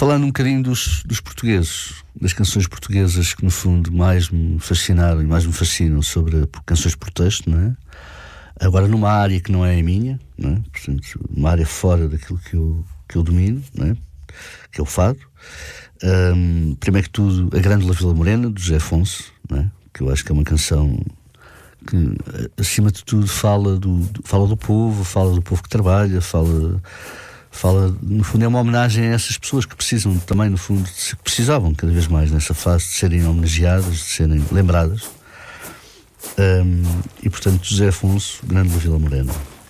falando um bocadinho dos portugueses, das canções portuguesas que no fundo mais me fascinaram e mais me fascinam sobre canções por texto, não é? Agora numa área que não é a minha, não é? Portanto, uma área fora daquilo que eu domino, não é? Que é o fado. Primeiro que tudo, A Grândola Vila Morena, do José Afonso, não é? Que eu acho que é uma canção que, acima de tudo, fala do povo que trabalha, no fundo é uma homenagem a essas pessoas que precisam também, no fundo, que precisavam cada vez mais nessa fase de serem homenageadas, de serem lembradas. E portanto, José Afonso, Grândola Vila Morena.